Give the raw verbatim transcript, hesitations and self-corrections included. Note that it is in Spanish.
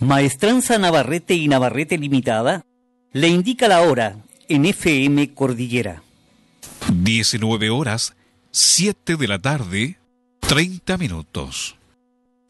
Maestranza Navarrete y Navarrete Limitada le indica la hora en F M Cordillera. diecinueve horas, siete de la tarde, treinta minutos.